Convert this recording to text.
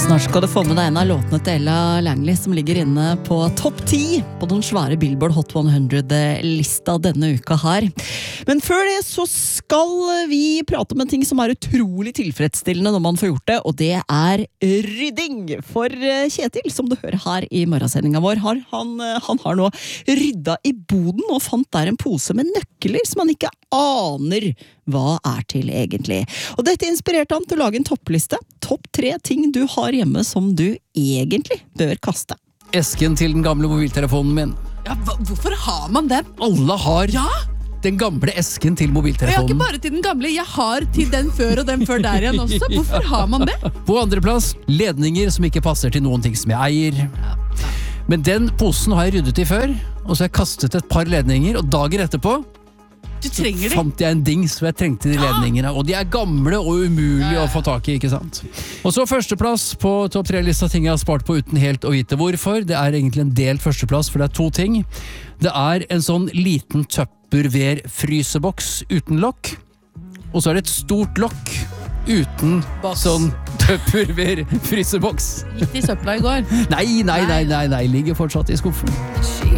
Snart skal du få med deg en av låtene til Ella Langley som ligger inne på topp 10 på den svære Billboard Hot 100-lista denne uka her. Men før det så skal vi prate om en ting som er utrolig tilfredsstillende når man får gjort det, og det er rydding. For Kjetil, som du hører her i morgensendingen vår, han har nå rydda i boden og fant der en pose med nøkler som han ikke aner hva er til egentlig. Og dette inspirerte han til å lage en toppliste. Topp 3 ting du har hjemme som du egentlig bør kaste. Esken til den gamle mobiltelefonen min. Ja, hvorfor har man den? Alle har den gamle esken til Og jeg har mobiltelefonen. ikke bare til den gamle, jeg har til den før og den før der igjen også. Hvorfor har man det? På andreplass, ledninger som ikke passer til noen ting som jeg eier. Men den posen har jeg ryddet i før, og så har jeg kastet et par ledninger, og dager etterpå Du trenger det. fant jeg en dings hvor jeg trengte de ledningene, og de er gamle og umulige å få tak i, ikke sant? Og så førsteplass på topp 3-lista ting jeg har spart på uten helt å vite hvorfor. Det er egentlig en delt førsteplass, for det er 2 ting. Det er en sånn liten Tupperware-fryseboks uten lokk, og så er det et stort lokk uten sånn Tupperware-fryseboks. Gikk i søpla i går. Nei, ligger fortsatt i skuffen.